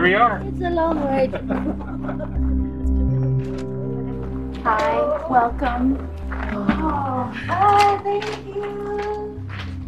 we are. It's a long ride. Hi, welcome. Thank you.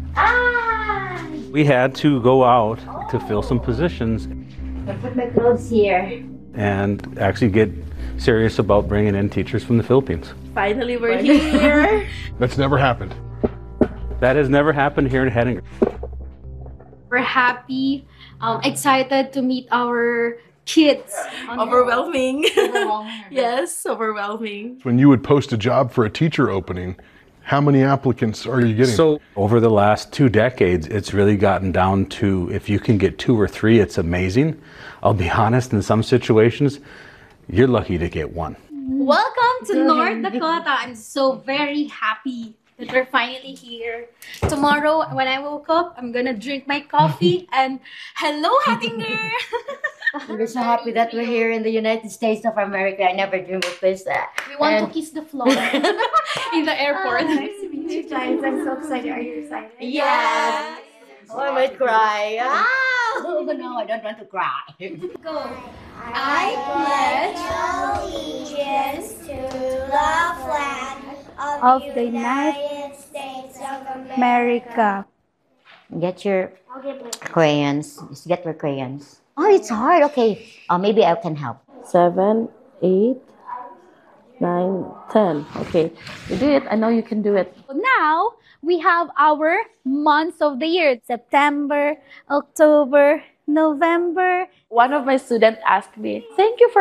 We had to go out to fill some positions I put my clothes here. and actually get serious about bringing in teachers from the Philippines. Finally, we're here. That's never happened. That has never happened here in Hettinger. We're happy, excited to meet our kids. Overwhelming. Yes, overwhelming. When you would post a job for a teacher opening, how many applicants are you getting? So over the last 2 decades, it's really gotten down to if you can get 2 or 3, it's amazing. I'll be honest, in some situations, you're lucky to get 1. Welcome to North Dakota. I'm so very happy that we're finally here. Tomorrow, when I woke up, I'm gonna drink my coffee and hello, Hettinger! We're so happy that we're here in the United States of America. I never dreamed of this. We want to kiss the floor in the airport. Nice to meet you guys. I'm so excited. Are you excited? Yes. Oh, I might cry. Oh, no, I don't want to cry. Go. I pledge allegiance to the flag of the United States of America. Get your crayons. Just get your crayons. Oh, it's hard. Okay. Maybe I can help. 7, 8, 9, 10. Okay, you do it. I know you can do it. Now, we have our months of the year. September, October, November. One of my students asked me, "Thank you for